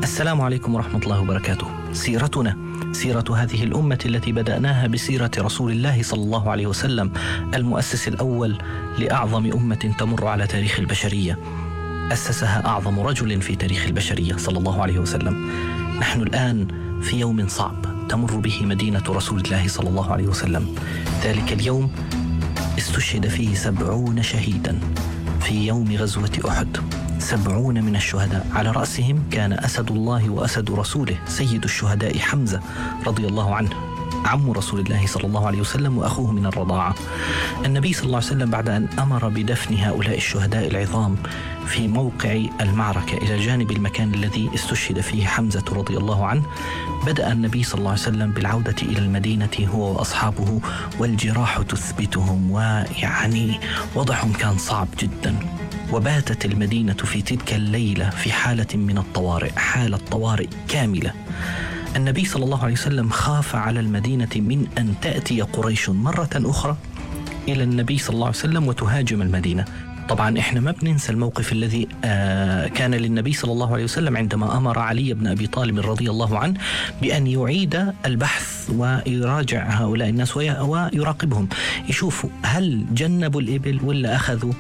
السلام عليكم ورحمة الله وبركاته. سيرتنا سيرة هذه الأمة التي بدأناها بسيرة رسول الله صلى الله عليه وسلم، المؤسس الأول لأعظم أمة تمر على تاريخ البشرية، أسسها أعظم رجل في تاريخ البشرية صلى الله عليه وسلم. نحن الآن في يوم صعب تمر به مدينة رسول الله صلى الله عليه وسلم. ذلك اليوم استشهد فيه 70 شهيدا في يوم غزوة أحد، 70 من الشهداء، على رأسهم كان أسد الله وأسد رسوله سيد الشهداء حمزة رضي الله عنه، عم رسول الله صلى الله عليه وسلم وأخوه من الرضاعة. النبي صلى الله عليه وسلم بعد أن أمر بدفن هؤلاء الشهداء العظام في موقع المعركة إلى جانب المكان الذي استشهد فيه حمزة رضي الله عنه، بدأ النبي صلى الله عليه وسلم بالعودة إلى المدينة هو وأصحابه، والجراح تثبتهم، ويعني وضعهم كان صعب جدا. وباتت المدينة في تلك الليلة في حالة من الطوارئ، حالة طوارئ كاملة. النبي صلى الله عليه وسلم خاف على المدينة من أن تأتي قريش مرة أخرى إلى النبي صلى الله عليه وسلم وتهاجم المدينة. طبعا إحنا ما بننسى الموقف الذي كان للنبي صلى الله عليه وسلم عندما أمر علي بن أبي طالب رضي الله عنه بأن يعيد البحث ويراجع هؤلاء الناس ويراقبهم، يشوفوا هل جنبوا الإبل ولا أخذوا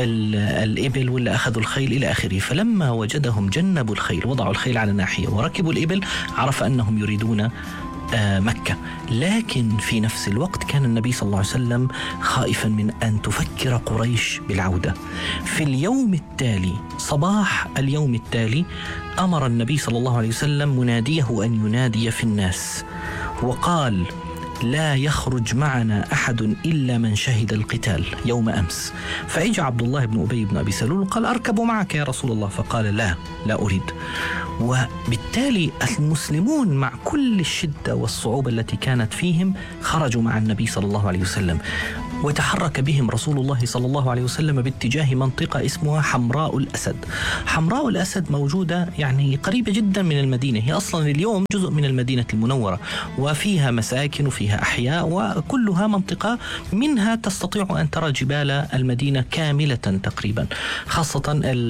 الإبل ولا أخذوا الخيل إلى آخره. فلما وجدهم جنبوا الخيل، وضعوا الخيل على ناحية وركبوا الإبل، عرف أنهم يريدون مكة. لكن في نفس الوقت كان النبي صلى الله عليه وسلم خائفا من أن تفكر قريش بالعودة. في اليوم التالي، صباح اليوم التالي، أمر النبي صلى الله عليه وسلم مناديه أن ينادي في الناس، وقال: لا يخرج معنا أحد إلا من شهد القتال يوم أمس. فإجى عبد الله بن أبي بن أبي سلول وقال: أركب معك يا رسول الله. فقال: لا أريد. وبالتالي المسلمون مع كل الشدة والصعوبة التي كانت فيهم خرجوا مع النبي صلى الله عليه وسلم، وتحرك بهم رسول الله صلى الله عليه وسلم باتجاه منطقة اسمها حمراء الأسد. حمراء الأسد موجودة يعني قريبة جدا من المدينة، هي أصلا اليوم جزء من المدينة المنورة، وفيها مساكن وفيها أحياء، وكلها منطقة منها تستطيع أن ترى جبال المدينة كاملة تقريبا، خاصة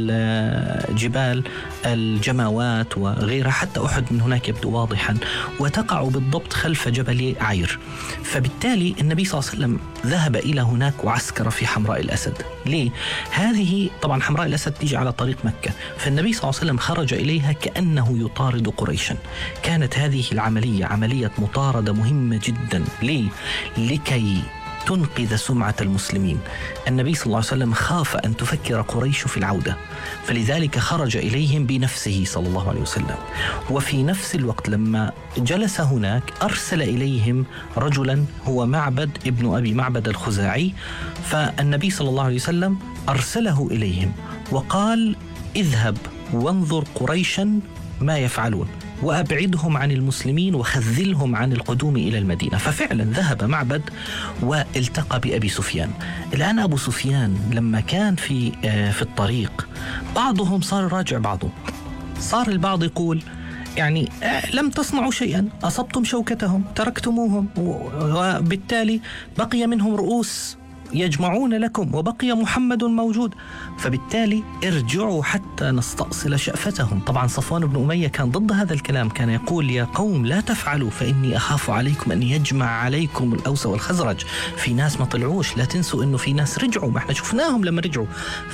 الجبال الجماوات وغيرها، حتى أحد من هناك يبدو واضحا، وتقع بالضبط خلف جبل عير. فبالتالي النبي صلى الله عليه وسلم ذهب إلى هناك وعسكر في حمراء الأسد. ليه؟ هذه طبعا حمراء الأسد تيجي على طريق مكة، فالنبي صلى الله عليه وسلم خرج إليها كأنه يطارد قريشا. كانت هذه العملية عملية مطاردة مهمة جدا. ليه؟ لكي تنقذ سمعة المسلمين. النبي صلى الله عليه وسلم خاف أن تفكر قريش في العودة، فلذلك خرج إليهم بنفسه صلى الله عليه وسلم. وفي نفس الوقت لما جلس هناك أرسل إليهم رجلا هو معبد ابن أبي معبد الخزاعي، فالنبي صلى الله عليه وسلم أرسله إليهم وقال: اذهب وانظر قريشا ما يفعلون، وأبعدهم عن المسلمين وخذلهم عن القدوم إلى المدينة. ففعلا ذهب معبد والتقى بأبي سفيان. الآن أبو سفيان لما كان في الطريق، بعضهم صار راجع بعضه، صار البعض يقول يعني لم تصنعوا شيئا، أصبتم شوكتهم، تركتموهم، وبالتالي بقي منهم رؤوس يجمعون لكم وبقي محمد موجود، فبالتالي ارجعوا حتى نستأصل شأفتهم. طبعا صفوان بن أمية كان ضد هذا الكلام، كان يقول: يا قوم لا تفعلوا فإني أخاف عليكم أن يجمع عليكم الأوس والخزرج. في ناس ما طلعوش، لا تنسوا أنه في ناس رجعوا، ما احنا شفناهم لما رجعوا،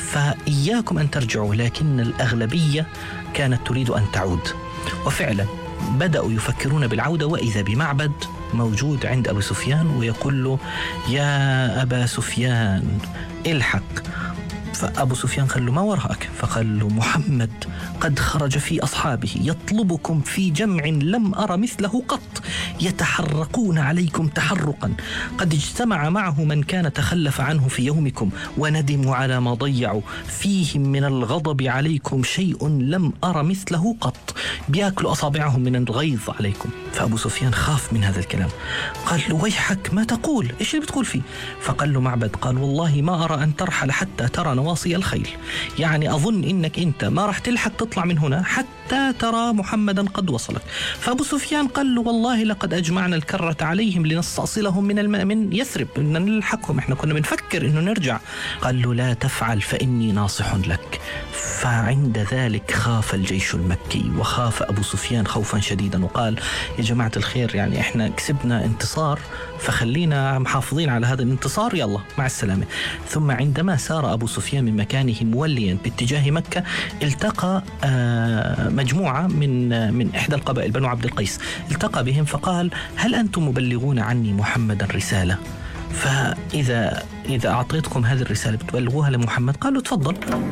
فإياكم أن ترجعوا. لكن الأغلبية كانت تريد أن تعود، وفعلا بدأوا يفكرون بالعودة، وإذا بمعبد موجود عند أبو سفيان ويقول له: يا أبا سفيان الحق. فأبو سفيان قال له: ما وراءك؟ فقال له: محمد قد خرج في أصحابه يطلبكم في جمع لم أرى مثله قط، يتحرقون عليكم تحرقا، قد اجتمع معه من كان تخلف عنه في يومكم، وندموا على ما ضيعوا، فيهم من الغضب عليكم شيء لم أرى مثله قط، بيأكلوا أصابعهم من الغيظ عليكم. فأبو سفيان خاف من هذا الكلام، قال له: ويحك ما تقول؟ إيش اللي بتقول فيه؟ فقال له معبد: قال: والله ما أرى أن ترحل حتى ترى نواصي الخيل، يعني أظن إنك أنت ما رح تلحق تطلع من هنا حتى ترى محمدا قد وصلك. فأبو سفيان قال له والله لقد أجمعنا الكرة عليهم لنستأصلهم من يثرب، إن نلحقهم، إحنا كنا بنفكر إنه نرجع. قال له لا تفعل فإني ناصح لك. فعند ذلك خاف الجيش المكي وخاف أبو سفيان خوفا شديدا، وقال يا جماعة الخير يعني إحنا كسبنا انتصار، فخلينا محافظين على هذا الانتصار، يلا مع السلامة. ثم عندما سار أبو سفيان من مكانه موليا باتجاه مكة التقى مجموعة من إحدى القبائل بنو عبد القيس، التقى بهم فقال هل أنتم مبلغون عني محمدا رسالة؟ فإذا أعطيتكم هذه الرسالة بتبلغوها لمحمد؟ قالوا تفضل.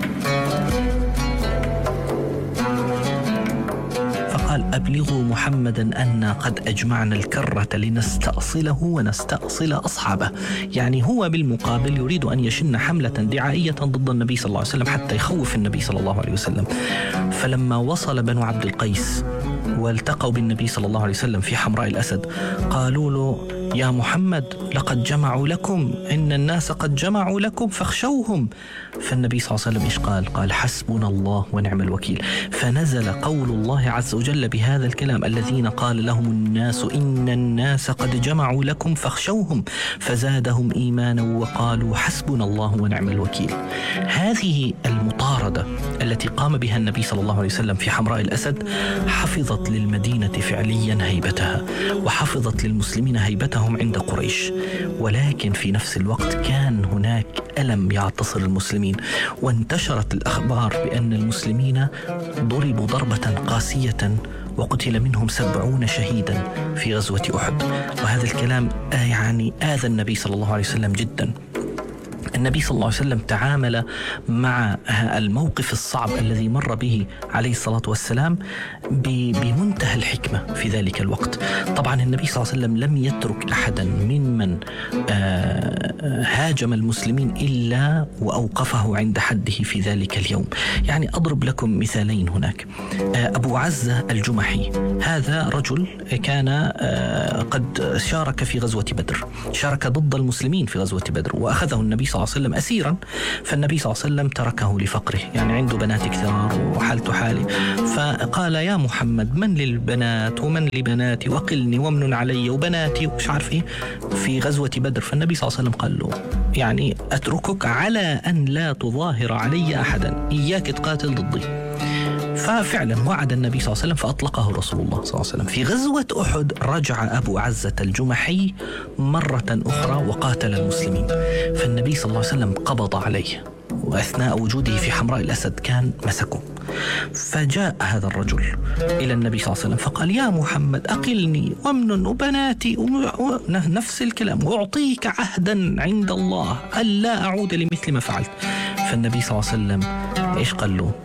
فقال أبلغوا محمدا أن قد أجمعنا الكرة لنستأصله ونستأصل أصحابه. يعني هو بالمقابل يريد أن يشن حملة دعائية ضد النبي صلى الله عليه وسلم حتى يخوف النبي صلى الله عليه وسلم. فلما وصل بنو عبد القيس والتقوا بالنبي صلى الله عليه وسلم في حمراء الأسد قالوا له يا محمد لقد جمعوا لكم، إن الناس قد جمعوا لكم فاخشوهم. فالنبي صلى الله عليه وسلم إيش قال حسبنا الله ونعم الوكيل. فنزل قول الله عز وجل بهذا الكلام الذين قال لهم الناس إن الناس قد جمعوا لكم فاخشوهم فزادهم إيمانا وقالوا حسبنا الله ونعم الوكيل. هذه المطاردة التي قام بها النبي صلى الله عليه وسلم في حمراء الأسد حفظت للمدينة فعليا هيبتها، وحفظت للمسلمين هيبتهم عند قريش. ولكن في نفس الوقت كان هناك ألم يعتصر المسلمين، وانتشرت الأخبار بأن المسلمين ضربوا ضربة قاسية وقتل منهم 70 شهيدا في غزوة أحد. وهذا الكلام يعني آذى النبي صلى الله عليه وسلم جدا. النبي صلى الله عليه وسلم تعامل مع الموقف الصعب الذي مر به عليه الصلاة والسلام بمنتهى الحكمة في ذلك الوقت. طبعا النبي صلى الله عليه وسلم لم يترك أحدا ممن هاجم المسلمين إلا وأوقفه عند حده في ذلك اليوم. يعني أضرب لكم مثالين هناك. أبو عزة الجمحي هذا رجل كان قد شارك في غزوة بدر، شارك ضد المسلمين في غزوة بدر، وأخذه النبي صلى الله عليه وسلم أسيرا. فالنبي صلى الله عليه وسلم تركه لفقره، يعني عنده بنات كثار وحالته حالي. فقال يا محمد من للبنات ومن لبناتي وقلني ومن علي وبناتي ومش عارف ايه في غزوة بدر. فالنبي صلى الله عليه وسلم قال له يعني أتركك على أن لا تظاهر علي أحدا، إياك تقاتل ضدي. ففعلا وعد النبي صلى الله عليه وسلم فأطلقه رسول الله صلى الله عليه وسلم. في غزوة أحد رجع أبو عزة الجمحي مرة أخرى وقاتل المسلمين، فالنبي صلى الله عليه وسلم قبض عليه، وأثناء وجوده في حمراء الأسد كان مسكه. فجاء هذا الرجل إلى النبي صلى الله عليه وسلم فقال يا محمد أقلني ومن وبناتي نفس الكلام، وأعطيك عهدا عند الله ألا أعود لمثل ما فعلت. فالنبي صلى الله عليه وسلم إيش قال له؟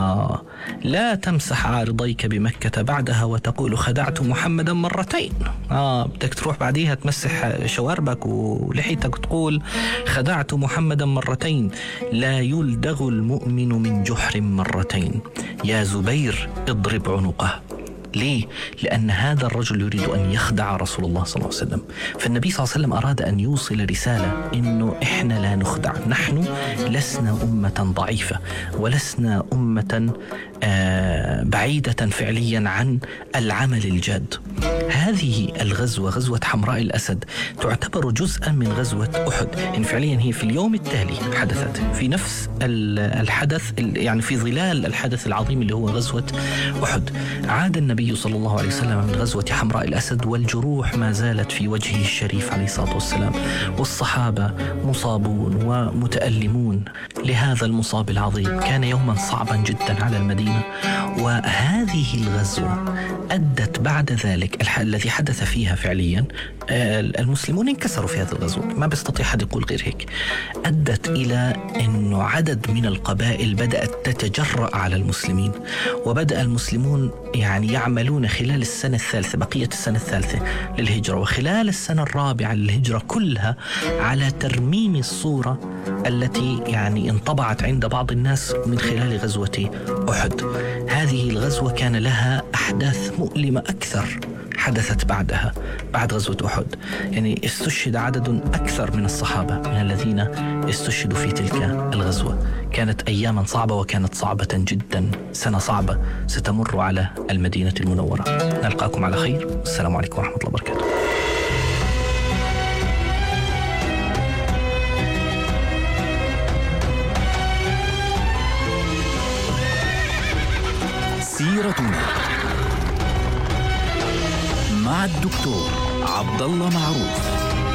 لا تمسح عارضيك بمكة بعدها وتقول خدعت محمدا مرتين. بدك تروح بعديها تمسح شواربك ولحيتك وتقول خدعت محمدا مرتين. لا يلدغ المؤمن من جحر مرتين، يا زبير اضرب عنقه. ليه؟ لأن هذا الرجل يريد أن يخدع رسول الله صلى الله عليه وسلم. فالنبي صلى الله عليه وسلم أراد أن يوصل رسالة إنه إحنا لا نخدع، نحن لسنا أمة ضعيفة ولسنا أمة بعيدة فعليا عن العمل الجاد. هذه الغزوة غزوة حمراء الأسد تعتبر جزءا من غزوة أحد، يعني فعليا هي في اليوم التالي حدثت في نفس الحدث، يعني في ظلال الحدث العظيم اللي هو غزوة أحد. عاد النبي صلى الله عليه وسلم من غزوة حمراء الأسد والجروح ما زالت في وجهه الشريف عليه الصلاة والسلام، والصحابة مصابون ومتألمون لهذا المصاب العظيم. كان يوما صعبا جدا على المدينة. وهذه الغزوة أدت بعد ذلك الذي حدث فيها فعليا المسلمون انكسروا في هذه الغزوة، ما بيستطيع حد يقول غير هيك. أدت إلى أنه عدد من القبائل بدأت تتجرأ على المسلمين، وبدأ المسلمون يعني يعملون خلال السنة الثالثة، بقية السنة الثالثة للهجرة وخلال السنة الرابعة للهجرة كلها، على ترميم الصورة التي يعني انطبعت عند بعض الناس من خلال غزوة أحد. هذه الغزوة كان لها أحداث مؤلمة أكثر حدثت بعدها، بعد غزوة أحد. يعني استشهد عدد أكثر من الصحابة من الذين استشهدوا في تلك الغزوة. كانت أياما صعبة، وكانت صعبة جدا. سنة صعبة ستمر على المدينة المنورة. نلقاكم على خير. السلام عليكم ورحمة الله وبركاته. سيرتنا مع الدكتور عبد الله معروف.